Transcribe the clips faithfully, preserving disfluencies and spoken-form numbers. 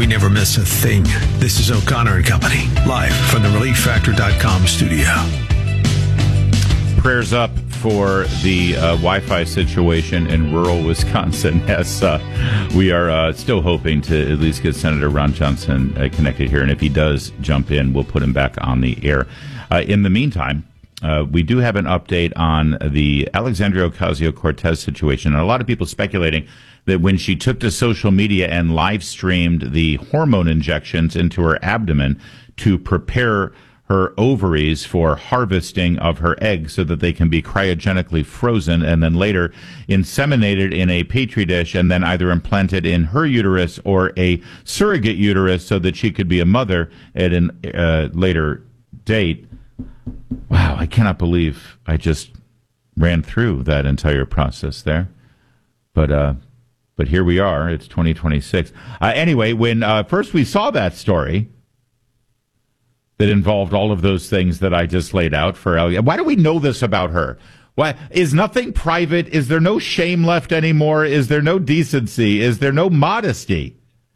We never miss a thing. This is O'Connor and Company, live from the relief factor dot com studio. Prayers up for the uh, Wi-Fi situation in rural Wisconsin. Yes, uh, we are uh, still hoping to at least get Senator Ron Johnson uh, connected here. And if he does jump in, we'll put him back on the air. Uh, in the meantime, uh, we do have an update on the Alexandria Ocasio-Cortez situation. And a lot of people speculating that when she took to social media and live streamed the hormone injections into her abdomen to prepare her ovaries for harvesting of her eggs so that they can be cryogenically frozen and then later inseminated in a petri dish and then either implanted in her uterus or a surrogate uterus so that she could be a mother at a uh, later date. Wow, I cannot believe I just ran through that entire process there. But uh, but here we are. It's twenty twenty-six. Uh, anyway, when uh, first we saw that story that involved all of those things that I just laid out for Ellie. Why do we know this about her? Why is nothing private? Is there no shame left anymore? Is there no decency? Is there no modesty?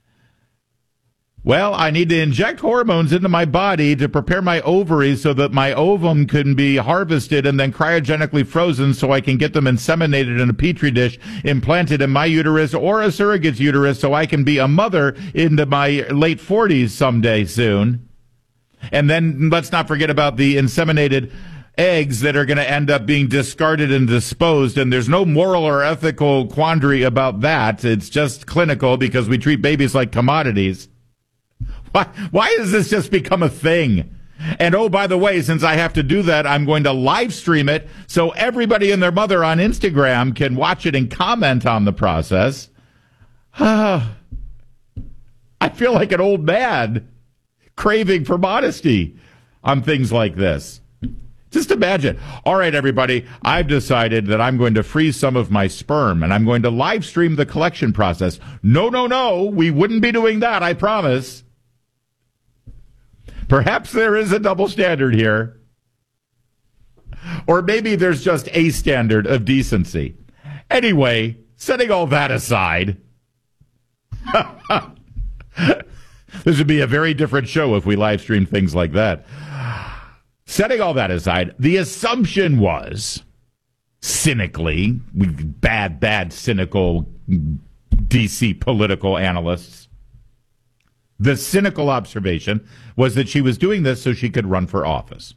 Well, I need to inject hormones into my body to prepare my ovaries so that my ovum can be harvested and then cryogenically frozen so I can get them inseminated in a petri dish, implanted in my uterus or a surrogate's uterus so I can be a mother into my late forties someday soon. And then let's not forget about the inseminated eggs that are going to end up being discarded and disposed. And there's no moral or ethical quandary about that. It's just clinical because we treat babies like commodities. Why, why has this just become a thing? And oh, by the way, since I have to do that, I'm going to live stream it so everybody and their mother on Instagram can watch it and comment on the process. I feel like an old man craving for modesty on things like this. Just imagine. All right, everybody, I've decided that I'm going to freeze some of my sperm and I'm going to live stream the collection process. No, no, no, we wouldn't be doing that, I promise. Perhaps there is a double standard here. Or maybe there's just a standard of decency. Anyway, setting all that aside, this would be a very different show if we live streamed things like that. Setting all that aside, the assumption was, cynically, bad, bad, cynical D C political analysts, the cynical observation was that she was doing this so she could run for office.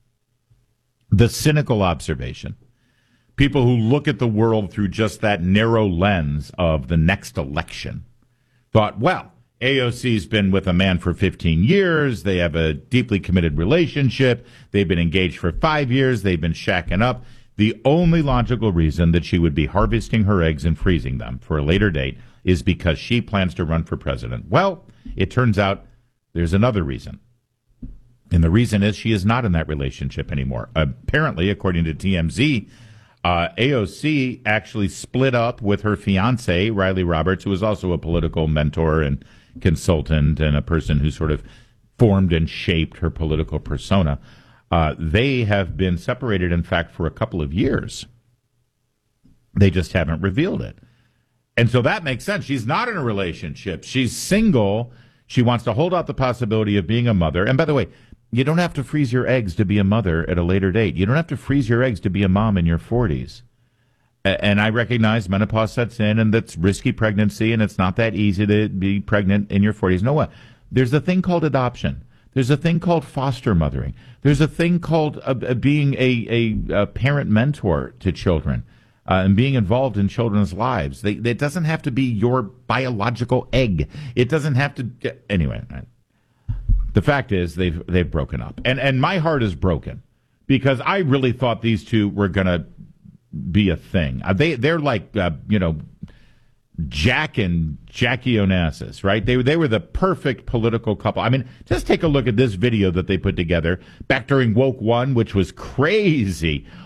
The cynical observation, people who look at the world through just that narrow lens of the next election, thought, well, A O C's been with a man for fifteen years. They have a deeply committed relationship. They've been engaged for five years. They've been shacking up. The only logical reason that she would be harvesting her eggs and freezing them for a later date is because she plans to run for president. Well, it turns out there's another reason. And the reason is she is not in that relationship anymore. Apparently, according to T M Z, Uh, A O C actually split up with her fiance, Riley Roberts, who is also a political mentor and consultant and a person who sort of formed and shaped her political persona. Uh, they have been separated, in fact, for a couple of years. They just haven't revealed it. And so that makes sense. She's not in a relationship. She's single. She wants to hold out the possibility of being a mother. And by the way, you don't have to freeze your eggs to be a mother at a later date. You don't have to freeze your eggs to be a mom in your forties. And I recognize menopause sets in, and that's risky pregnancy, and it's not that easy to be pregnant in your forties. No, what? There's a thing called adoption. There's a thing called foster mothering. There's a thing called uh, being a, a, a parent mentor to children uh, and being involved in children's lives. They, it doesn't have to be your biological egg. It doesn't have to. Get, anyway. The fact is they've they've broken up. And and my heart is broken because I really thought these two were going to be a thing. Uh, they they're like uh, you know, Jack and Jackie Onassis, right? They they were the perfect political couple. I mean, just take a look at this video that they put together back during Woke One, which was crazy.